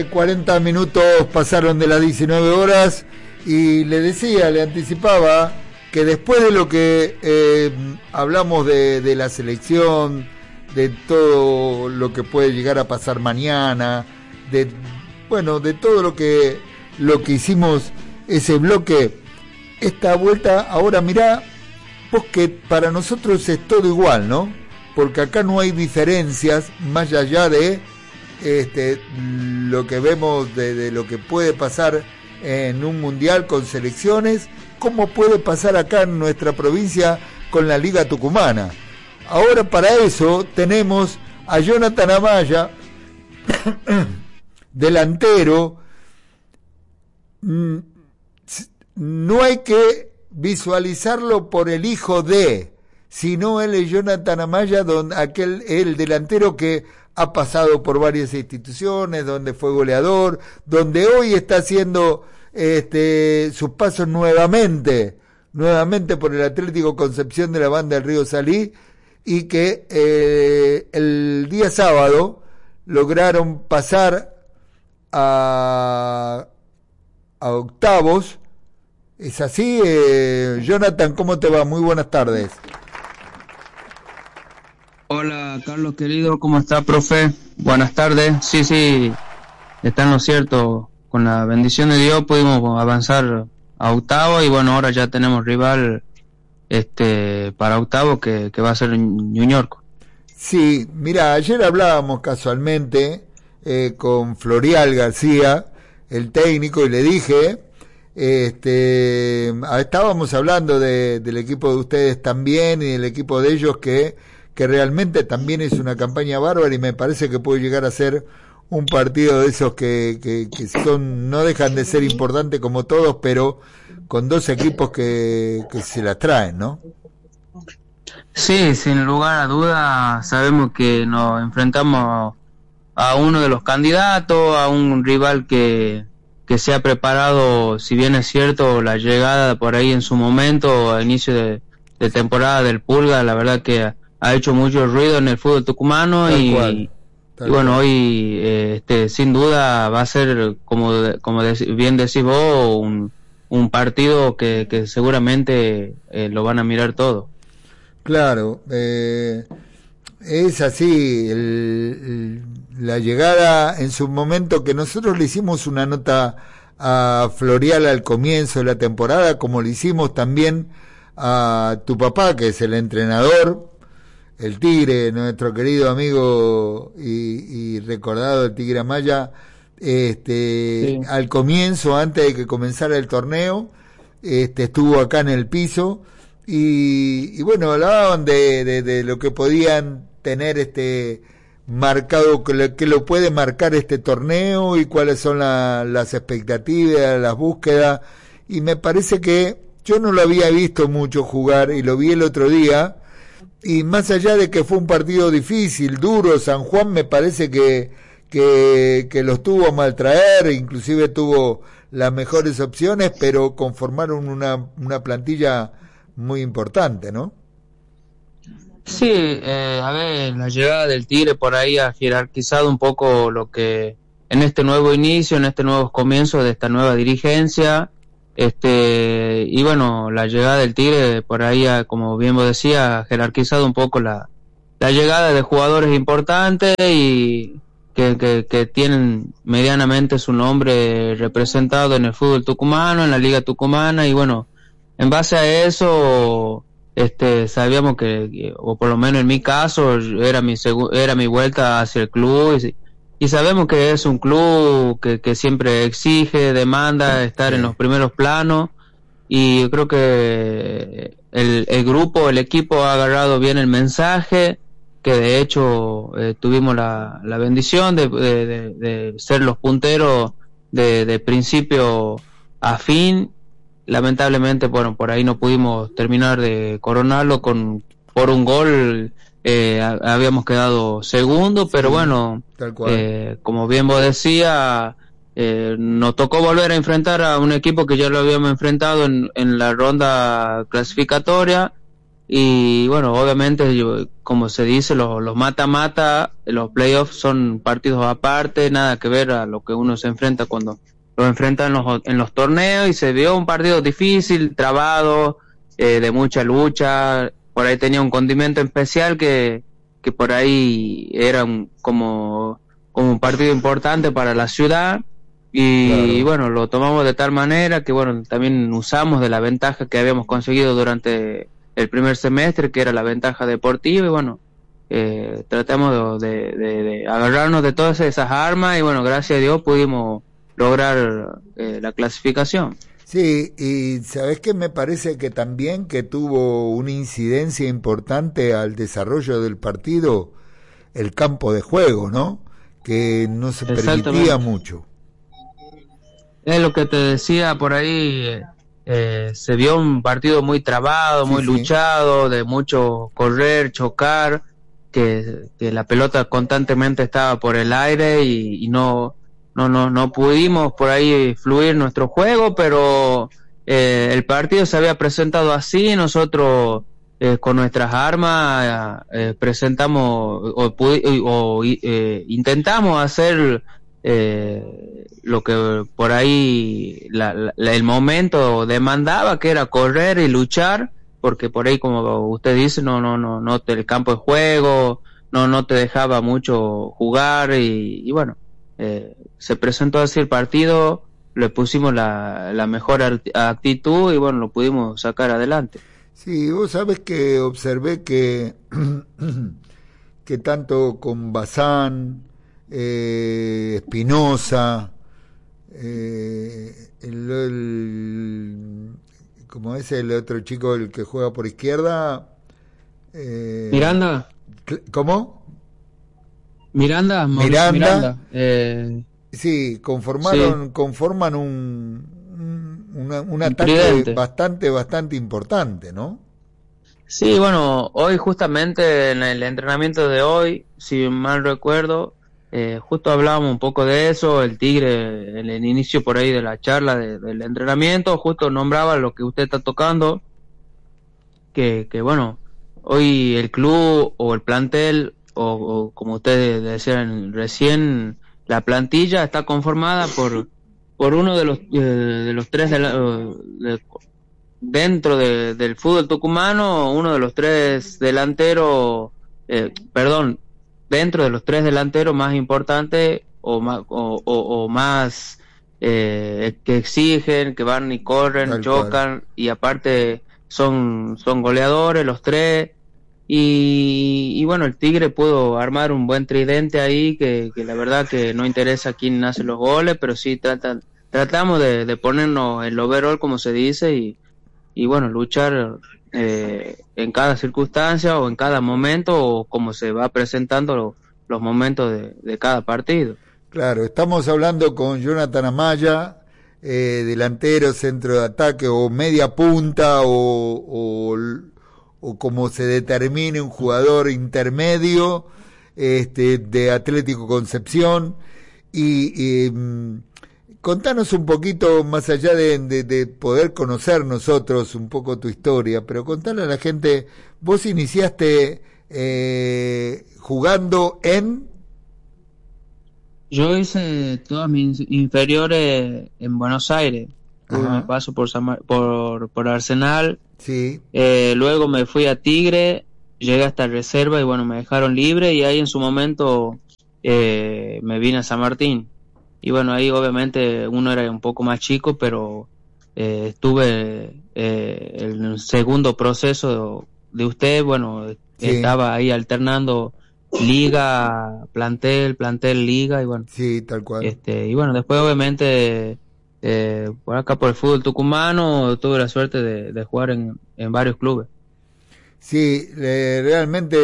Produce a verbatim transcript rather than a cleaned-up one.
cuarenta minutos pasaron de las diecinueve horas y le decía, le anticipaba que después de lo que eh, hablamos de, de la selección, de todo lo que puede llegar a pasar mañana, de bueno, de todo lo que lo que hicimos ese bloque, esta vuelta, ahora mirá, vos que para nosotros es todo igual, ¿no? Porque acá no hay diferencias más allá de este, lo que vemos de, de lo que puede pasar en un mundial con selecciones, cómo puede pasar acá en nuestra provincia con la Liga Tucumana. Ahora para eso tenemos a Jonathan Amaya, delantero. No hay que visualizarlo por el hijo de, sino él es Jonathan Amaya, don, aquel, el delantero que ha pasado por varias instituciones, donde fue goleador, donde hoy está haciendo este, sus pasos nuevamente, nuevamente por el Atlético Concepción de la Banda del Río Salí, y que eh, el día sábado lograron pasar a, a octavos. ¿Es así? Eh, Jonathan, ¿cómo te va? Muy buenas tardes. Hola, Carlos querido, ¿cómo está, profe? Buenas tardes. Sí, sí, está en lo cierto. Con la bendición de Dios pudimos avanzar a octavo y bueno, ahora ya tenemos rival este para octavo que, que va a ser New York. Sí, mira, ayer hablábamos casualmente eh, con Florial García, el técnico, y le dije, este, estábamos hablando de, del equipo de ustedes también y del equipo de ellos que, que realmente también es una campaña bárbara y me parece que puede llegar a ser un partido de esos que, que, que son, no dejan de ser importantes como todos, pero con dos equipos que, que se las traen, ¿no? Sí, sin lugar a duda, sabemos que nos enfrentamos a uno de los candidatos, a un rival que, que se ha preparado, si bien es cierto, la llegada por ahí en su momento, a inicio de, de temporada del Pulga, la verdad que ha, ha hecho mucho ruido en el fútbol tucumano. Tal y cual. Y bueno, hoy eh, este, sin duda va a ser, como como de, bien decís vos, un, un partido que, que seguramente eh, lo van a mirar todo. Claro, eh, es así, el, el, la llegada en su momento, que nosotros le hicimos una nota a Florial al comienzo de la temporada, como le hicimos también a tu papá, que es el entrenador, el Tigre, nuestro querido amigo y, y recordado el Tigre Amaya, este, sí. Al comienzo, antes de que comenzara el torneo, este, estuvo acá en el piso y, y bueno, hablaban de, de, de lo que podían tener este marcado, que lo, que lo puede marcar este torneo y cuáles son la, las expectativas, las búsquedas, y me parece que yo no lo había visto mucho jugar y lo vi el otro día. Y más allá de que fue un partido difícil, duro, San Juan me parece que, que, que los tuvo a maltraer, inclusive tuvo las mejores opciones, pero conformaron una, una plantilla muy importante, ¿no? Sí, eh, a ver, la llegada del Tigre por ahí ha jerarquizado un poco lo que en este nuevo inicio, en este nuevo comienzo de esta nueva dirigencia. Este, y bueno, la llegada del Tigre por ahí, como bien vos decía, ha jerarquizado un poco la, la llegada de jugadores importantes y que, que, que tienen medianamente su nombre representado en el fútbol tucumano, en la Liga Tucumana, y bueno, en base a eso, este, sabíamos que, o por lo menos en mi caso, era mi segu- era mi vuelta hacia el club, y, Y sabemos que es un club que, que siempre exige, demanda estar en los primeros planos, y yo creo que el, el grupo, el equipo ha agarrado bien el mensaje, que de hecho eh, tuvimos la, la bendición de, de, de, de ser los punteros de, de principio a fin. Lamentablemente, bueno, por ahí no pudimos terminar de coronarlo con por un gol. Eh, habíamos quedado segundo, pero sí, bueno, eh, como bien vos decías, eh, nos tocó volver a enfrentar a un equipo que ya lo habíamos enfrentado en, en la ronda clasificatoria, y bueno, obviamente, yo, como se dice, los los mata-mata, los playoffs son partidos aparte, nada que ver a lo que uno se enfrenta cuando lo enfrenta en los, en los torneos, y se vio un partido difícil, trabado, eh, de mucha lucha. Por ahí tenía un condimento especial que, que por ahí era un, como, como un partido importante para la ciudad, y, claro. y bueno, lo tomamos de tal manera que bueno, también usamos de la ventaja que habíamos conseguido durante el primer semestre, que era la ventaja deportiva, y bueno, eh, tratamos de, de, de agarrarnos de todas esas armas, y bueno, gracias a Dios pudimos lograr eh, la clasificación. Sí, y sabes que me parece que también que tuvo una incidencia importante al desarrollo del partido el campo de juego, ¿no? Que no se permitía mucho. Es lo que te decía por ahí, eh, eh, se vio un partido muy trabado, sí, muy sí. luchado, de mucho correr, chocar, que, que la pelota constantemente estaba por el aire y, y no, no, no, no pudimos por ahí fluir nuestro juego, pero eh, el partido se había presentado así, nosotros eh, con nuestras armas eh, presentamos o, o eh, intentamos hacer eh, lo que por ahí la, la, el momento demandaba, que era correr y luchar, porque por ahí, como usted dice, no no no no te, el campo de juego no no te dejaba mucho jugar, y, y bueno, eh, se presentó así el partido, le pusimos la, la mejor actitud y bueno, lo pudimos sacar adelante. Sí, vos sabés que observé que que tanto con Bazán, eh, Espinosa, eh, el, el, como es el otro chico, el que juega por izquierda, eh, Miranda. ¿Cómo? Miranda, Miranda, Miranda eh, sí, conformaron, sí. conforman un, un, una, un ataque Tridente. bastante, bastante importante, ¿no? Sí, bueno, hoy justamente en el entrenamiento de hoy, si mal recuerdo, eh, justo hablábamos un poco de eso, el Tigre en el inicio por ahí de la charla de, del entrenamiento, justo nombraba lo que usted está tocando, que, que bueno, hoy el club o el plantel, o, o como ustedes decían recién, la plantilla está conformada por por uno de los eh, de los tres de la, de, dentro de, del fútbol tucumano, uno de los tres delanteros, eh, perdón, dentro de los tres delanteros más importantes o más o, o, o más eh, que exigen, que van y corren, Tal chocan cual. Y aparte son son goleadores los tres. Y, y bueno, el Tigre pudo armar un buen tridente ahí, que, que la verdad que no interesa quién hace los goles, pero sí tratan, tratamos de, de ponernos el overall, como se dice, y, y bueno, luchar eh, en cada circunstancia o en cada momento, o como se va presentando lo, los momentos de, de cada partido. Claro, estamos hablando con Jonathan Amaya, eh, delantero, centro de ataque, o media punta, o... o o como se determine un jugador intermedio este, de Atlético Concepción, y, y contanos un poquito, más allá de, de, de poder conocer nosotros un poco tu historia, pero contale a la gente, vos iniciaste eh, jugando en... Yo hice todas mis inferiores en Buenos Aires. Me paso por, por por Arsenal, sí. eh, luego me fui a Tigre, llegué hasta reserva y bueno, me dejaron libre, y ahí en su momento eh, me vine a San Martín, y bueno, ahí obviamente uno era un poco más chico, pero eh, estuve eh, en el segundo proceso de usted, bueno, sí. Estaba ahí alternando liga, plantel, plantel, liga, y bueno, sí, tal cual. Este, y bueno, después obviamente Eh, por acá por el fútbol tucumano tuve la suerte de, de jugar en, en varios clubes. Sí, eh, realmente